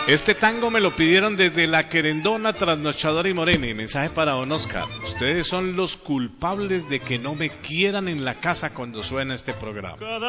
Este tango me lo pidieron desde La Querendona, Trasnochadora y Morena. Y mensaje para don Oscar. Ustedes son los culpables de que no me quieran en la casa cuando suena este programa.